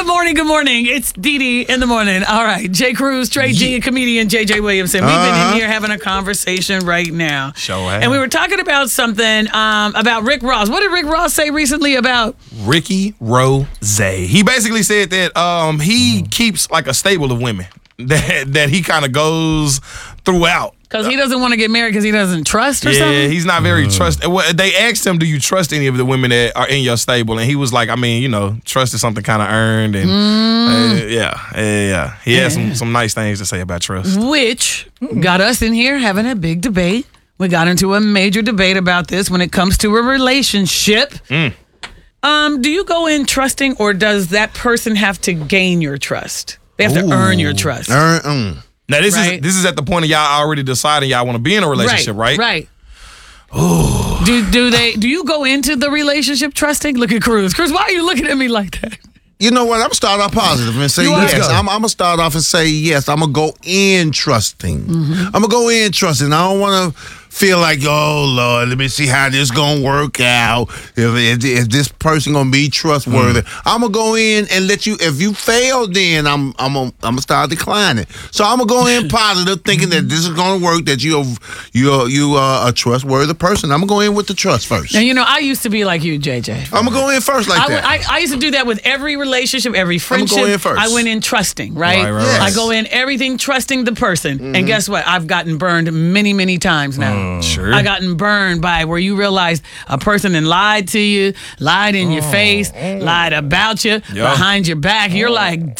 Good morning. It's Dee Dee in the morning. All right, Jay Cruz, Trey G, and comedian JJ Williamson. We've been in here having a conversation right now. Sure have. And we were talking about something about Rick Ross. What did Rick Ross say recently about Ricky Rose? He basically said that he keeps like a stable of women that he kind of goes throughout. Because he doesn't want to get married because he doesn't trust or something? Yeah, he's not very trust. They asked him, do you trust any of the women that are in your stable? And he was like, I mean, trust is something kind of earned. And He had some nice things to say about trust. Which got us in here having a big debate. We got into a major debate about this when it comes to a relationship. Do you go in trusting, or does that person have to gain your trust? They have to earn your trust. Now, this is at the point of y'all already deciding y'all want to be in a relationship, right? Right. Oh. Do you go into the relationship trusting? Look at Cruz. Cruz, why are you looking at me like that? You know what? I'm going to start off positive and say yes. I'm going to start off and say yes. I'm going to go in trusting. I'm going to go in trusting. I don't want to feel like, oh, Lord, let me see how this going to work out. If this person going to be trustworthy. I'm going to go in and let you, if you fail, then I'm going to start declining. So I'm going to go in positive thinking that this is going to work, that you are a trustworthy person. I'm going to go in with the trust first. Now, I used to be like you, JJ. I'm going to go in first like that. I used to do that with every relationship, every friendship. I'm going in first. I went in trusting, right? Yes. I go in everything trusting the person. And guess what? I've gotten burned many, many times now. Sure. I gotten burned by where you realize a person then lied to you, lied in your face, lied about you, behind your back. You're like,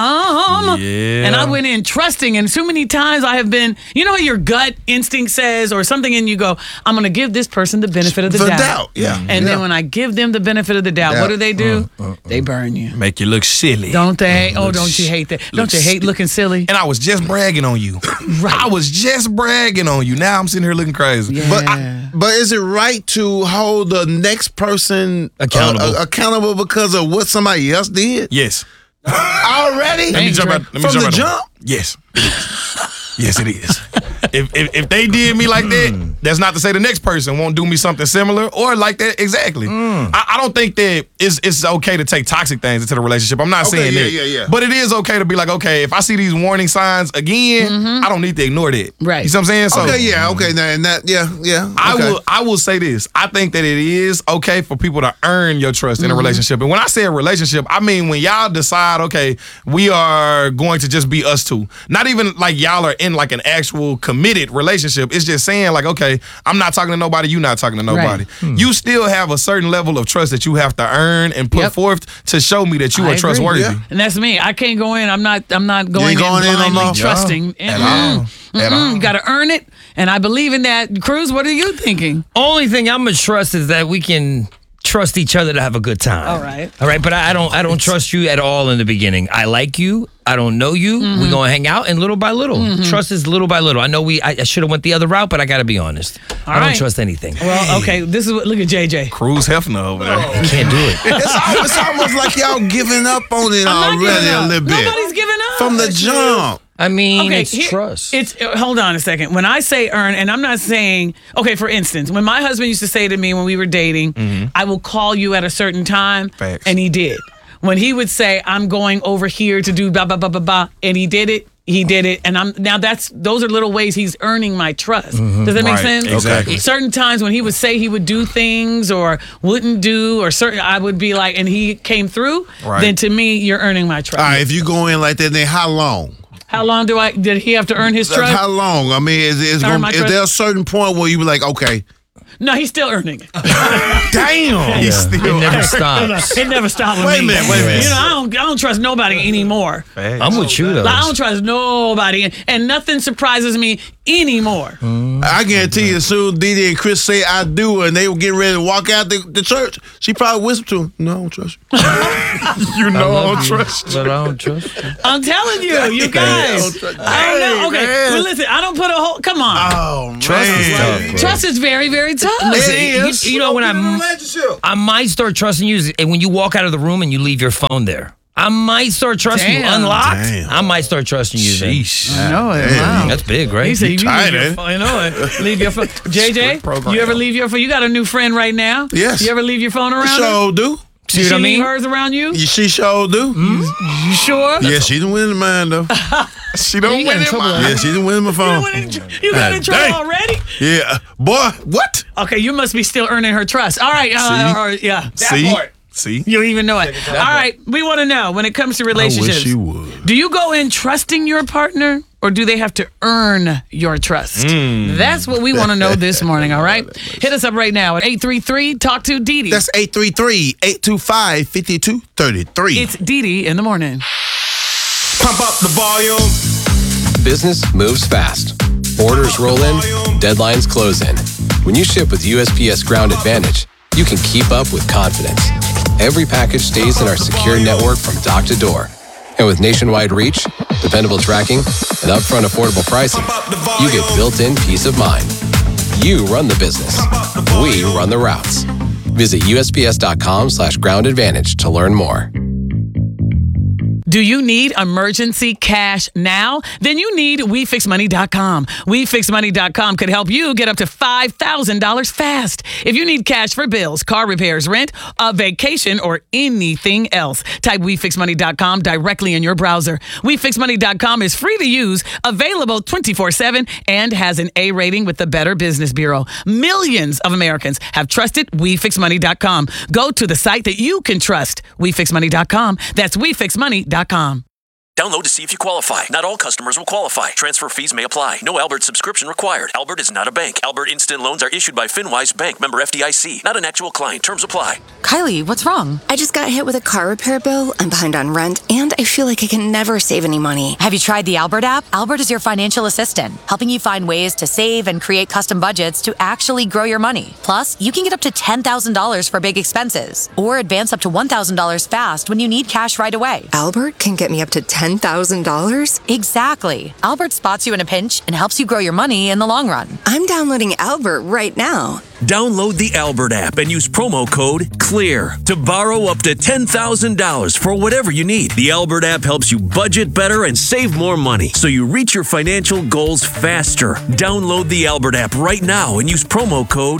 damn. Yeah. And I went in trusting, and so many times I have been, what your gut instinct says, or something in you go, I'm going to give this person the benefit of the doubt. Yeah. And then when I give them the benefit of the doubt, what do? They burn you. Make you look silly. Don't they? Oh, don't you hate that? Don't you hate looking silly? And I was just bragging on you. Right. I was just bragging on you. Now I'm sitting here looking crazy. Yeah. But is it right to hold the next person accountable because of what somebody else did? Yes. Already? Let me jump out. From the jump? Yes. It is. Yes, it is. If they did me like that, that's not to say the next person won't do me something similar or like that exactly. I don't think that it's okay to take toxic things into the relationship. I'm not saying that. Yeah. But it is okay to be like, okay, if I see these warning signs again, I don't need to ignore that. Right. You see what I'm saying? So, Okay. Now, and that, okay. I will say this. I think that it is okay for people to earn your trust in a relationship. And when I say a relationship, I mean when y'all decide, okay, we are going to just be us two. Not even like y'all are in like an actual committed relationship. It's just saying like, okay, I'm not talking to nobody, you not talking to nobody. Right. You still have a certain level of trust that you have to earn and put forth to show me that you are trustworthy. Yeah. And that's me. I can't go in. I'm not going in blindly trusting. At all. You got to earn it. And I believe in that. Cruz, what are you thinking? Only thing I'm gonna trust is that we can trust each other to have a good time. All right. But I don't trust you at all in the beginning. I like you. I don't know you. We're gonna hang out, and little by little. Trust is little by little. I know I should have went the other route, but I gotta be honest. I don't trust anything. Well, okay, this is what, look at JJ. Cruz Hefner over there. Can't do it. It's almost like y'all giving up on it already a little bit. Nobody's giving up. From the jump. I mean, it's trust. Hold on a second. When I say earn, and I'm not saying, okay, for instance, when my husband used to say to me when we were dating, I will call you at a certain time, and he did. When he would say, I'm going over here to do blah, blah, blah, blah, blah, and he did it, and those are little ways he's earning my trust. Does that make sense? Exactly. Certain times when he would say he would do things or wouldn't do, or certain, I would be like, and he came through, then to me, you're earning my trust. All right, if you go in like that, then how long? How long did he have to earn his trust? How long? I mean, is there a certain point where you be like, okay. No, he's still earning it. Damn. It never stops. It never stops with Wait a me. minute. I don't trust nobody anymore. I'm with you, though. I don't trust nobody, and nothing surprises me anymore. I guarantee you, as soon as Dee Dee and Chris say I do, and they were getting ready to walk out the church, she probably whispered to him, no, I don't trust you. I don't trust you. But I don't trust you. I'm telling you guys. I don't know. Okay, well, listen, I don't put a whole. Come on. Oh, man. Trust is tough, bro. Trust is very, very tough. Listen, you know when I might start trusting you is when you walk out of the room and you leave your phone there. I might start trusting you unlocked. Damn. I might start trusting you. Sheesh. I know it. Wow. That's big, right? He said, you tried leave your it. phone. I know it. Leave your phone. JJ, program. you ever leave your phone? You got a new friend right now? Yes. You ever leave your phone around? Sure do. See what I mean? Hers around you? She sure do. You sure? Yeah, she didn't win in mine, though. She don't win it. Yeah, she didn't win my phone. You got in trouble already? Yeah. Boy, what? Okay, you must be still earning her trust. All right. Yeah. See? You don't even know it. All right. We want to know, when it comes to relationships, I wish you would. do you go in trusting your partner, or do they have to earn your trust? That's what we want to know this morning, all right? Hit us up right now at 833-TALK-TO-DEDE. That's 833-825-5233. It's DeDe in the morning. Pump up the volume. Business moves fast. Orders roll in, deadlines close in. When you ship with USPS Ground Advantage, you can keep up with confidence. Every package stays in our secure network from dock to door. And with nationwide reach, dependable tracking, and upfront affordable pricing, you get built-in peace of mind. You run the business. We run the routes. Visit USPS.com/Ground Advantage to learn more. Do you need emergency cash now? Then you need WeFixMoney.com. WeFixMoney.com could help you get up to $5,000 fast. If you need cash for bills, car repairs, rent, a vacation, or anything else, type WeFixMoney.com directly in your browser. WeFixMoney.com is free to use, available 24/7, and has an A rating with the Better Business Bureau. Millions of Americans have trusted WeFixMoney.com. Go to the site that you can trust. WeFixMoney.com. That's WeFixMoney.com. Download to see if you qualify. Not all customers will qualify. Transfer fees may apply. No Albert subscription required. Albert is not a bank. Albert Instant Loans are issued by FinWise Bank, member FDIC. Not an actual client. Terms apply. Kylie, what's wrong? I just got hit with a car repair bill. I'm behind on rent, and I feel like I can never save any money. Have you tried the Albert app? Albert is your financial assistant, helping you find ways to save and create custom budgets to actually grow your money. Plus, you can get up to $10,000 for big expenses, or advance up to $1,000 fast when you need cash right away. Albert can get me up to $10,000? Exactly. Albert spots you in a pinch and helps you grow your money in the long run. I'm downloading Albert right now. Download the Albert app and use promo code CLEAR to borrow up to $10,000 for whatever you need. The Albert app helps you budget better and save more money, so you reach your financial goals faster. Download the Albert app right now and use promo code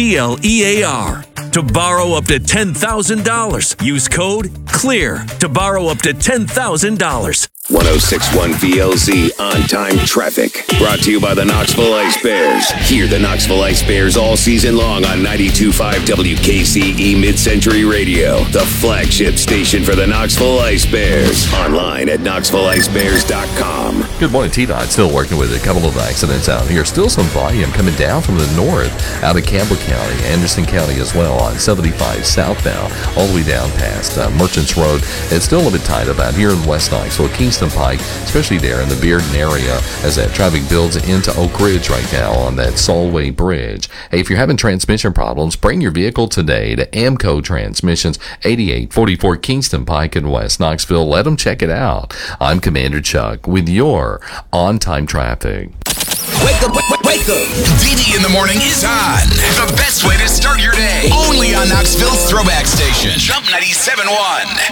CLEAR to borrow up to $10,000. Use code CLEAR to borrow up to $10,000. 1061 VLZ on-time traffic. Brought to you by the Knoxville Ice Bears. Hear the Knoxville Ice Bears all season long on 92.5 WKCE Mid-Century Radio, the flagship station for the Knoxville Ice Bears. Online at KnoxvilleIceBears.com. Good morning, T-Dot. Still working with a couple of accidents out here. Still some volume coming down from the north out of Campbell County, Anderson County as well on 75 southbound, all the way down past Merchants Road. It's still a little bit tight up out here in West Knoxville, Kingston Pike, especially there in the Bearden area as that traffic builds into Oak Ridge right now on that Solway Bridge. Hey, if you're having transmission problems, bring your vehicle today to Amco Transmissions, 8844 Kingston Pike in West Knoxville. Let them check it out. I'm Commander Chuck with your on-time traffic. Wake up, wake up. DeDe in the morning is on. The best way to start your day. Only on Knoxville's Throwback Station. Jump 97.1.